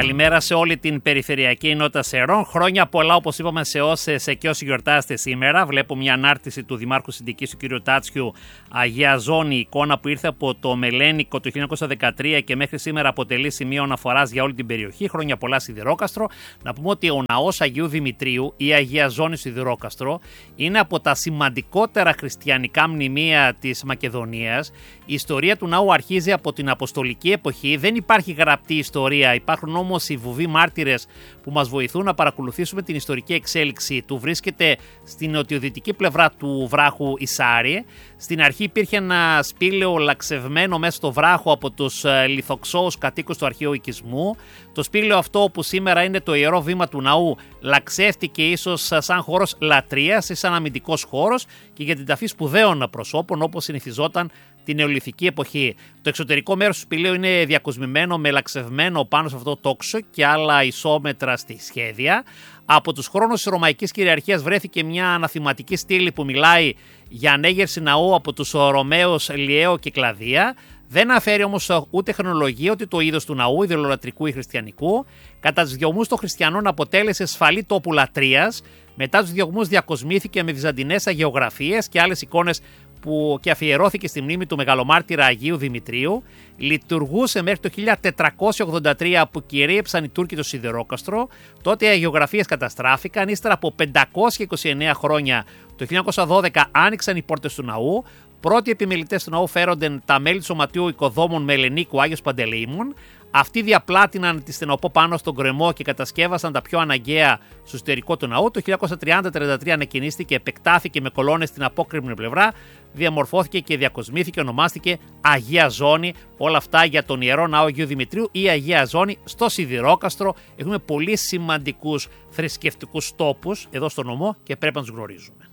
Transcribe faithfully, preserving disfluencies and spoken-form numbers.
Καλημέρα σε όλη την περιφερειακή ενότητα Σερών. Χρόνια πολλά, όπως είπαμε, σε όσες και όσοι γιορτάζετε σήμερα. Βλέπω μια ανάρτηση του Δημάρχου Συντικής, του κ. Τάτσιου, Αγία Ζώνη, εικόνα που ήρθε από το Μελένικο το χίλια εννιακόσια δεκατρία και μέχρι σήμερα αποτελεί σημείο αναφοράς για όλη την περιοχή. Χρόνια πολλά, Σιδηρόκαστρο. Να πούμε ότι ο ναός Αγίου Δημητρίου ή Αγία Ζώνη Σιδηρόκαστρο είναι από τα σημαντικότερα χριστιανικά μνημεία της Μακεδονίας. Η ιστορία του ναού αρχίζει από την Αποστολική εποχή. Δεν υπάρχει γραπτή ιστορία, υπάρχουν όμως οι βουβοί μάρτυρες που μας βοηθούν να παρακολουθήσουμε την ιστορική εξέλιξη του. Βρίσκεται στην νοτιοδυτική πλευρά του βράχου Ισάρι. Στην αρχή υπήρχε ένα σπήλαιο λαξευμένο μέσα στο βράχο από τους λιθοξώους κατοίκους του αρχαίου οικισμού. Το σπήλαιο αυτό, που σήμερα είναι το ιερό βήμα του ναού, λαξεύτηκε ίσως σαν χώρος λατρείας ή σαν αμυντικός χώρος και για την ταφή σπουδαίων προσώπων, όπως συνηθιζόταν την νεολιθική εποχή. Το εξωτερικό μέρος του σπηλαίου είναι διακοσμημένο με λαξευμένο πάνω σε αυτό το τόξο και άλλα ισόμετρα στη σχέδια. Από τους χρόνους της Ρωμαϊκής κυριαρχίας βρέθηκε μια αναθηματική στήλη που μιλάει για ανέγερση ναού από τους Ρωμαίους Λιαίο και Κλαδία. Δεν αναφέρει όμως ούτε χρονολογία ούτε το είδος του ναού, ιδωλολατρικού ή χριστιανικού. Κατά τους διωγμούς των χριστιανών αποτέλεσε σφαλή τόπου λατρείας. Μετά τους διωγμούς διακοσμήθηκε με βυζαντινές αγεωγραφίες και άλλες εικόνες που και αφιερώθηκε στη μνήμη του μεγαλομάρτυρα Αγίου Δημητρίου. Λειτουργούσε μέχρι το χίλια τετρακόσια ογδόντα τρία που κυρίεψαν οι Τούρκοι το Σιδηρόκαστρο. Τότε οι αγεωγραφίες καταστράφηκαν. Ύστερα από πεντακόσια είκοσι εννέα χρόνια, το χίλια εννιακόσια δώδεκα, άνοιξαν οι πόρτες του ναού. Πρώτοι επιμελητές του ναού φέρονται τα μέλη του Σωματείου Οικοδόμων Μελενίκου Άγιος Παντελεήμων. Αυτοί διαπλάτηναν τη στενοπό πάνω στον γκρεμό και κατασκεύασαν τα πιο αναγκαία στο εσωτερικό του ναού. Το χίλια εννιακόσια τριάντα τριάντα τρία ανεκκινίστηκε, επεκτάθηκε με κολόνες στην απόκρημνη πλευρά, διαμορφώθηκε και διακοσμήθηκε, ονομάστηκε Αγία Ζώνη. Όλα αυτά για τον ιερό ναό Αγίου Δημητρίου ή Αγία Ζώνη στο Σιδηρόκαστρο. Έχουμε πολύ σημαντικούς θρησκευτικούς τόπους εδώ στο νομό και πρέπει να τους γνωρίζουμε.